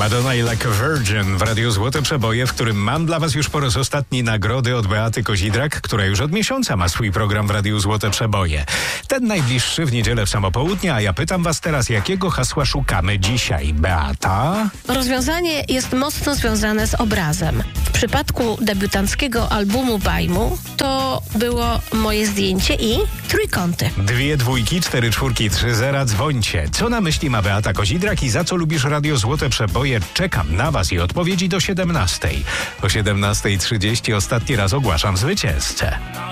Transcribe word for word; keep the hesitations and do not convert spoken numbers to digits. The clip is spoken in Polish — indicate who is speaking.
Speaker 1: Madonna i Like a Virgin w Radiu Złote Przeboje, w którym mam dla was już po raz ostatni nagrody od Beaty Kozidrak, która już od miesiąca ma swój program w Radiu Złote Przeboje. Ten najbliższy w niedzielę w samo południe, a ja pytam was teraz, jakiego hasła szukamy dzisiaj, Beata?
Speaker 2: Rozwiązanie jest mocno związane z obrazem. W przypadku debiutanckiego albumu Bajmu to było moje zdjęcie i trójkąty.
Speaker 1: Dwie dwójki, cztery czwórki, trzy zera, dzwońcie. Co na myśli ma Beata Kozidrak i za co lubisz Radio Złote Przeboje? Czekam na was i odpowiedzi do siedemnastej. O siedemnastej trzydzieści ostatni raz ogłaszam zwycięzcę.